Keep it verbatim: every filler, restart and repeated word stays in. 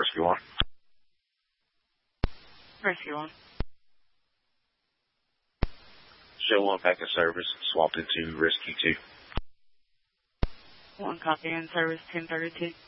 Rescue one. Rescue one. Show one back in service. Swapped into Rescue two. One copy in service ten thirty-two.